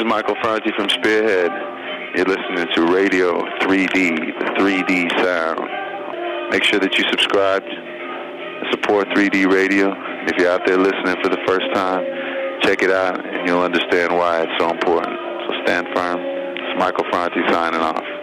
Michael Franti from Spearhead. You're listening to Radio 3D, the 3D sound. Make sure that you subscribe, support 3D Radio. If you're out there listening for the first time, check it out and you'll understand why it's so important. So stand firm. It's Michael Franti signing off.